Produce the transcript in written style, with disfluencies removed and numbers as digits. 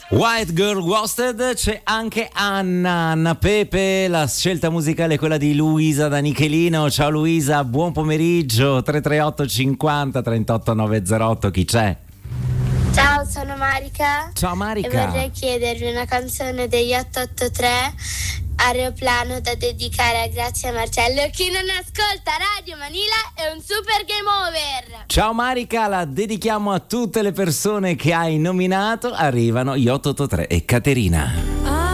White Girl Wasted. C'è anche Anna Pepe, la scelta musicale è quella di Luisa da Nichelino. Ciao Luisa, buon pomeriggio. 338 50 38 908, chi c'è? Ciao, sono Marica. Ciao Marica. E vorrei chiedervi una canzone degli 883, Aeroplano, da dedicare a Grazia Marcello. Chi non ascolta Radio Manila è un super game over. Ciao Marica, la dedichiamo a tutte le persone che hai nominato. Arrivano gli 883 e Caterina.